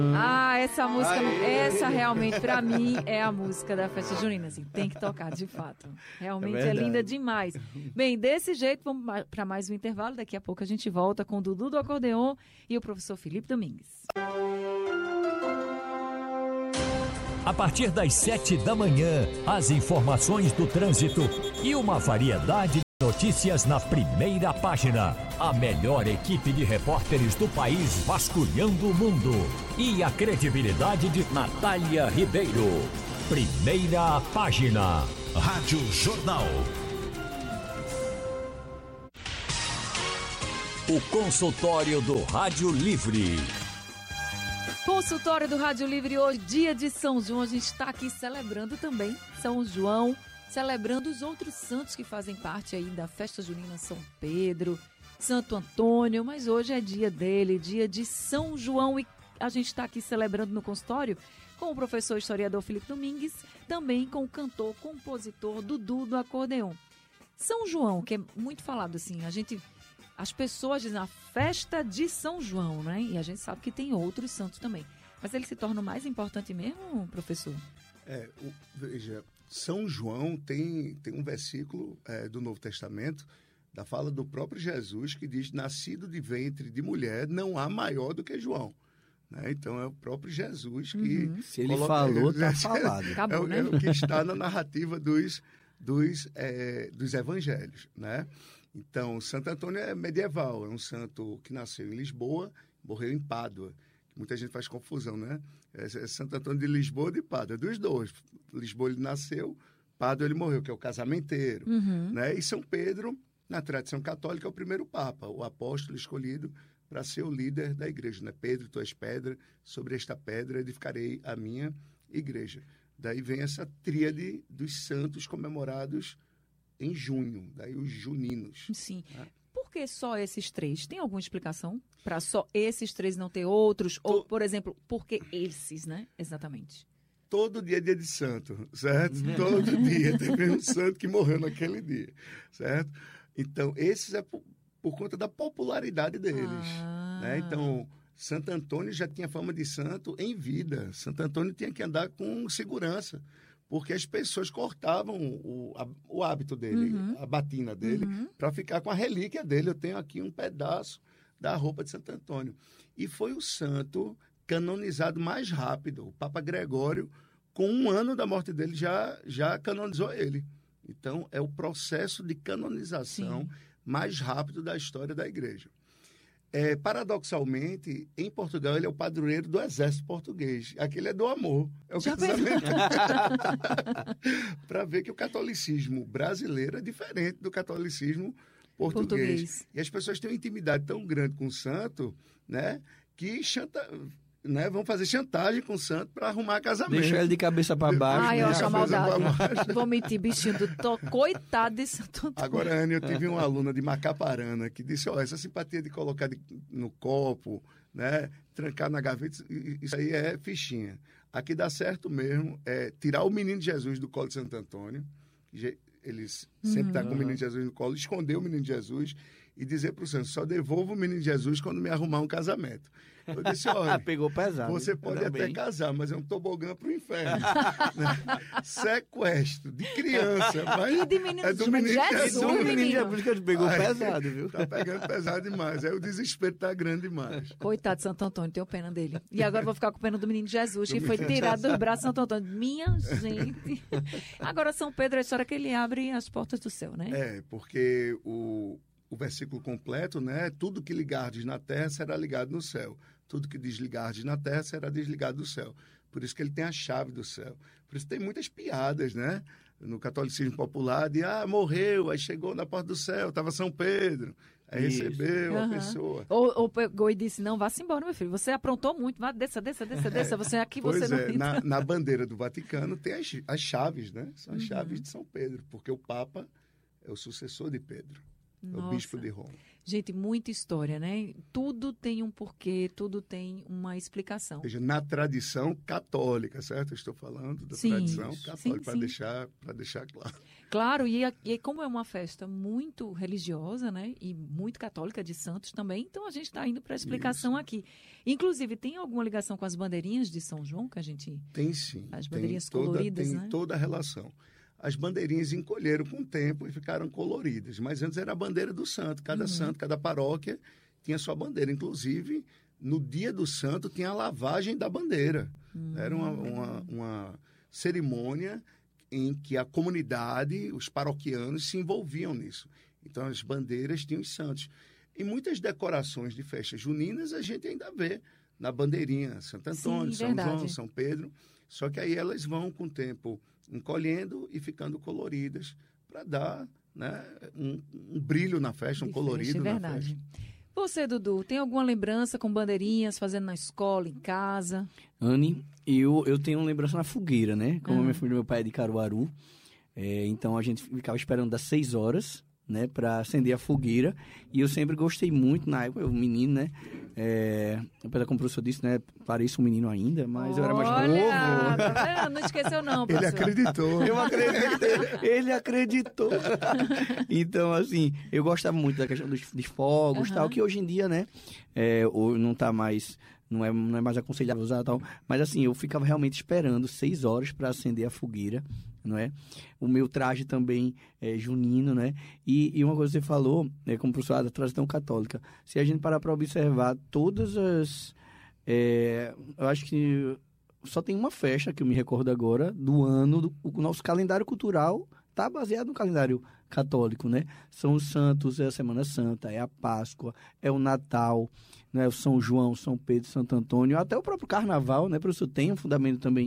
Ah, essa música, essa realmente, pra mim, é a música da festa junina, assim, tem que tocar, de fato. Realmente é linda demais. Bem, desse jeito, vamos para mais um intervalo, daqui a pouco a gente volta com o Dudu do Acordeon e o professor Felipe Domingues. A partir das 7 da manhã, as informações do trânsito e uma variedade de notícias na primeira página. A melhor equipe de repórteres do país vasculhando o mundo. E a credibilidade de Natália Ribeiro. Primeira página. Rádio Jornal. O consultório do Rádio Livre. Consultório do Rádio Livre, hoje, dia de São João, a gente está aqui celebrando também São João, celebrando os outros santos que fazem parte aí da festa junina, São Pedro, Santo Antônio, mas hoje é dia dele, dia de São João, e a gente está aqui celebrando no consultório com o professor historiador Felipe Domingues, também com o cantor, compositor Dudu do Acordeon. São João, que é muito falado assim, as pessoas dizem a festa de São João, né? E a gente sabe que tem outros santos também. Mas ele se torna o mais importante mesmo, professor? Veja, São João tem um versículo do Novo Testamento, da fala do próprio Jesus, que diz, nascido de ventre de mulher, não há maior do que João. Né? Então é o próprio Jesus que... Se ele falou, está falado. Acabou, né? É o que está na narrativa dos evangelhos, né? Então, Santo Antônio é medieval, é um santo que nasceu em Lisboa, morreu em Pádua. Muita gente faz confusão, né? É Santo Antônio de Lisboa ou de Pádua, dos dois. Lisboa ele nasceu, Pádua ele morreu, que é o casamenteiro. Né? E São Pedro, na tradição católica, é o primeiro papa, o apóstolo escolhido para ser o líder da igreja. Né? Pedro, tu és pedra, sobre esta pedra edificarei a minha igreja. Daí vem essa tríade dos santos comemorados em junho, daí os juninos. Sim. Né? Por que só esses três? Tem alguma explicação para só esses três não ter outros? Ou, por exemplo, por que esses, né? Exatamente. Todo dia é dia de santo, certo? Todo dia teve um santo que morreu naquele dia, certo? Então, esses é por conta da popularidade deles. Né? Então, Santo Antônio já tinha fama de santo em vida. Santo Antônio tinha que andar com segurança, porque as pessoas cortavam o hábito dele, a batina dele, para ficar com a relíquia dele. Eu tenho aqui um pedaço da roupa de Santo Antônio. E foi o santo canonizado mais rápido. O Papa Gregório, com 1 ano da morte dele, já canonizou ele. Então, é o processo de canonização mais rápido da história da igreja. Paradoxalmente, em Portugal, ele é o padroeiro do exército português. Aquele é do amor. É o casamento. Para ver que o catolicismo brasileiro é diferente do catolicismo português. E as pessoas têm uma intimidade tão grande com o santo, né, que vão fazer chantagem com o santo para arrumar casamento. Deixa ele de cabeça para baixo. Ai, eu acho a maldade. Vou mentir, bichinho coitado de Santo Antônio. Agora, Ana, eu tive uma aluna de Macaparana que disse, essa simpatia de colocar no copo, né, trancar na gaveta, isso aí é fichinha. Aqui dá certo mesmo, tirar o menino Jesus do colo de Santo Antônio, eles sempre estão com o menino Jesus no colo, esconder o menino Jesus e dizer para o santo, só devolvo o menino Jesus quando me arrumar um casamento. Eu disse, olha, pegou pesado. Você pode até casar, mas é um tobogã para o inferno. Sequestro de criança, mas e de menino, é do menino Jesus. Do menino Jesus que pegou pesado, viu? Tá pegando pesado demais, aí o desespero tá grande demais. Coitado de Santo Antônio, tenho pena dele. E agora vou ficar com pena do menino Jesus, que foi tirado dos braços de Santo Antônio. Minha gente. Agora São Pedro é a história que ele abre as portas do céu, né? Porque o versículo completo, né? Tudo que ligardes na terra será ligado no céu. Tudo que desligardes na terra será desligado do céu. Por isso que ele tem a chave do céu. Por isso tem muitas piadas, né? No catolicismo popular, de morreu, aí chegou na porta do céu, estava São Pedro, aí recebeu a pessoa. Ou pegou e disse, não, vá-se embora, meu filho, você aprontou muito, vá, desça, você aqui, pois você não... Na bandeira do Vaticano tem as chaves, né? São as chaves de São Pedro, porque o Papa é o sucessor de Pedro. É o bispo de Roma. Gente, muita história, né? Tudo tem um porquê, tudo tem uma explicação. Veja, na tradição católica, certo? Eu estou falando da Sim, tradição católica, para sim. deixar claro. Claro, e como é uma festa muito religiosa, né? E muito católica de Santos também, então a gente está indo para a explicação aqui. Inclusive, tem alguma ligação com as bandeirinhas de São João que a gente... Tem sim. As bandeirinhas coloridas, tem né? toda a relação. As bandeirinhas encolheram com o tempo e ficaram coloridas. Mas antes era a bandeira do santo. Santo, cada paróquia tinha sua bandeira. Inclusive, no dia do santo, tinha a lavagem da bandeira. Era uma cerimônia em que a comunidade, os paroquianos, se envolviam nisso. Então, as bandeiras tinham os santos. E muitas decorações de festas juninas a gente ainda vê na bandeirinha. Santo Antônio, Sim, São verdade. João, São Pedro. Só que aí elas vão, com o tempo, encolhendo e ficando coloridas para dar, né, um brilho na festa, um colorido na festa. Você, Dudu, tem alguma lembrança com bandeirinhas, fazendo na escola, em casa? Anne, eu tenho uma lembrança na fogueira, né? Como a minha família, meu pai é de Caruaru, então a gente ficava esperando das 6 horas, né, para acender a fogueira, e eu sempre gostei muito, na época, eu menino, né, apesar como o professor disse, né, pareço um menino ainda, mas eu era mais novo. Tá vendo? Não esqueceu não, professor. Ele acreditou. Eu acreditei, ele acreditou. Então, assim, eu gostava muito da questão dos fogos e tal, que hoje em dia, né, não tá mais... Não é mais aconselhável usar tal, mas assim, eu ficava realmente esperando 6 horas para acender a fogueira, não é? O meu traje também é junino, né? E uma coisa que você falou, como professor da tradição católica, se a gente parar para observar todas as... eu acho que só tem uma festa que eu me recordo agora do ano, o nosso calendário cultural está baseado no calendário católico, né? São os santos, é a Semana Santa, é a Páscoa, é o Natal, né? O São João, São Pedro, Santo Antônio, até o próprio Carnaval, né? Por isso tem um fundamento também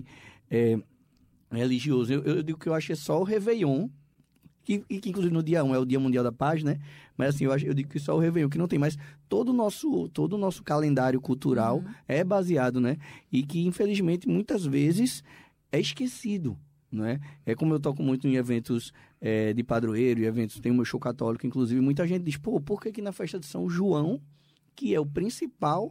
religioso. Eu digo que eu acho que é só o Réveillon, que inclusive no dia 1 é o Dia Mundial da Paz, né? Mas assim, eu digo que só o Réveillon, que não tem mais todo o nosso calendário cultural é baseado, né? E que infelizmente muitas vezes é esquecido. Não é? Como eu toco muito em eventos de padroeiro e eventos, tem o meu show católico, inclusive, muita gente diz, por que na festa de São João, que é o principal,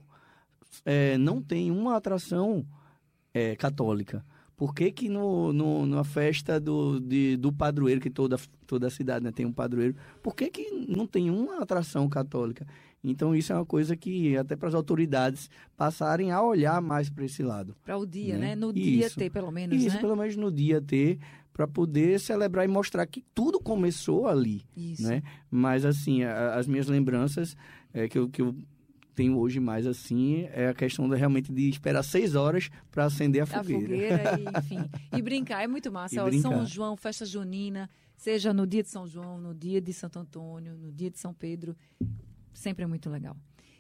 não tem uma atração católica? Por que na festa do padroeiro, que toda a cidade, né, tem um padroeiro, por que não tem uma atração católica? Então, isso é uma coisa que até para as autoridades passarem a olhar mais para esse lado. Para o dia, né? No dia T, pelo menos, isso, né? pelo menos no dia T, para poder celebrar e mostrar que tudo começou ali. Isso. Né? Mas, assim, as minhas lembranças que eu tenho hoje mais, assim, é a questão realmente de esperar 6 horas para acender a fogueira. Enfim. E brincar, é muito massa. São João, festa junina, seja no dia de São João, no dia de Santo Antônio, no dia de São Pedro... Sempre é muito legal.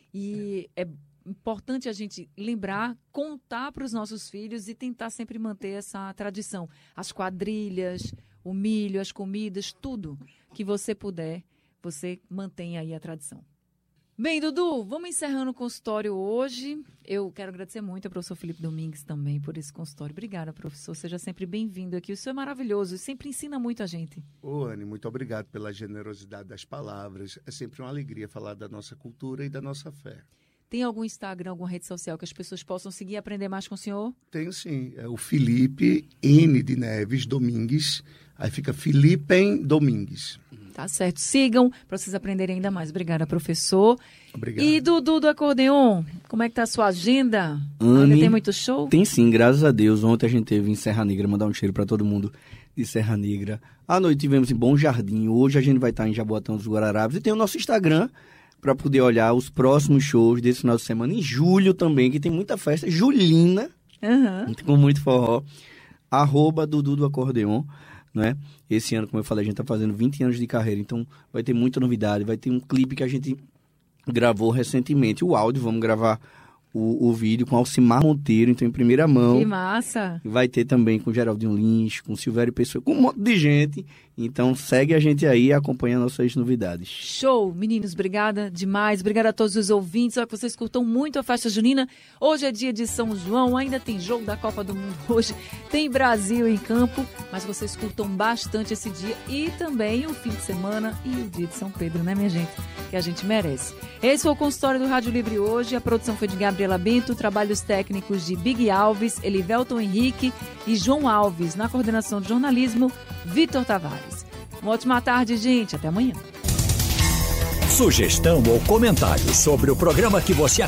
E é importante a gente lembrar, contar para os nossos filhos e tentar sempre manter essa tradição. As quadrilhas, o milho, as comidas, tudo que você puder, você mantém aí a tradição. Bem, Dudu, vamos encerrando o consultório hoje. Eu quero agradecer muito ao professor Felipe Domingues também por esse consultório. Obrigada, professor. Seja sempre bem-vindo aqui. O senhor é maravilhoso e sempre ensina muito a gente. Anne, muito obrigado pela generosidade das palavras. É sempre uma alegria falar da nossa cultura e da nossa fé. Tem algum Instagram, alguma rede social que as pessoas possam seguir e aprender mais com o senhor? Tenho sim. É o Felipe N. de Neves Domingues. Aí fica Felipe Domingues. Tá certo. Sigam para vocês aprenderem ainda mais. Obrigada, professor. Obrigado. E Dudu do Acordeon, como é que tá a sua agenda? Anne, ainda tem muito show? Tem sim, graças a Deus. Ontem a gente teve em Serra Negra, mandar um cheiro para todo mundo de Serra Negra. À noite tivemos em Bom Jardim. Hoje a gente vai estar em Jaboatão dos Guararapes. E tem o nosso Instagram para poder olhar os próximos shows desse final de semana. Em julho também, que tem muita festa julina, com muito forró. @Dudu do Acordeon. Né? Esse ano, como eu falei, a gente está fazendo 20 anos de carreira, então vai ter muita novidade, vai ter um clipe que a gente gravou recentemente, o áudio, vamos gravar o vídeo com Alcimar Monteiro, então em primeira mão. Que massa! Vai ter também com Geraldinho Lins, com Silvério Pessoa, com um monte de gente. Então segue a gente aí e acompanha nossas novidades. Show! Meninos, obrigada demais. Obrigada a todos os ouvintes. Olha que vocês curtam muito a festa junina. Hoje é dia de São João, ainda tem jogo da Copa do Mundo hoje. Tem Brasil em campo, mas vocês curtam bastante esse dia e também o fim de semana e o dia de São Pedro, né, minha gente? Que a gente merece. Esse foi o consultório do Rádio Livre hoje. A produção foi de Gabriela Bento, trabalhos técnicos de Big Alves, Elivelton Henrique e João Alves. Na coordenação de jornalismo, Vitor Tavares. Uma ótima tarde, gente. Até amanhã. Sugestão ou comentário sobre o programa que você